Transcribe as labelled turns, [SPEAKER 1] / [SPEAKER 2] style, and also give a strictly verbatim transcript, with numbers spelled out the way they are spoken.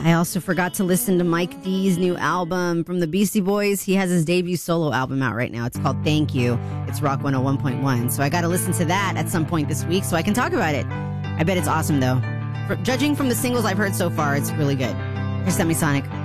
[SPEAKER 1] I also forgot to listen to Mike D's new album from the Beastie Boys. He has his debut solo album out right now. It's called Thank You. It's Rock one oh one point one. So I got to listen to that at some point this week so I can talk about it. I bet it's awesome, though. For, judging from the singles I've heard so far, it's really good. Here's Semisonic.